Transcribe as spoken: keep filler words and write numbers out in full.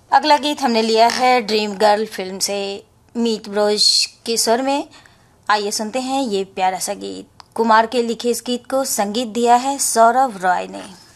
अगला गीत हमने लिया है ड्रीम गर्ल फिल्म से, मीत ब्रोज के स्वर में। आइए सुनते हैं ये प्यारा सा गीत। कुमार के लिखे इस गीत को संगीत दिया है सौरभ रॉय ने।